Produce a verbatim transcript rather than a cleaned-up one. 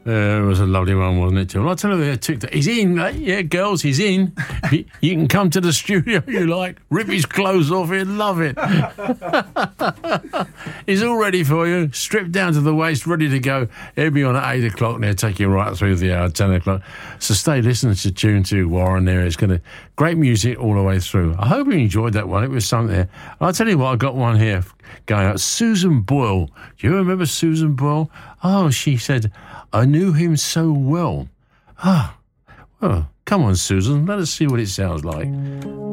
Uh, it was a lovely one, wasn't it, Tim? I'll tell you, TikTok. He's in, mate. Yeah, girls, he's in. you, you can come to the studio you like. Rip his clothes off. He'd love it. He's all ready for you. Stripped down to the waist, ready to go. He'll be on at eight o'clock and he'll take you right through the hour, ten o'clock. So stay listening to Tune to Warren there. It's going to great music all the way through. I hope you enjoyed that one. It was something there. I'll tell you what, I got one here going out. Susan Boyle. Do you remember Susan Boyle? Oh, she said, I knew him so well. Ah, well, come on, Susan. Let us see what it sounds like.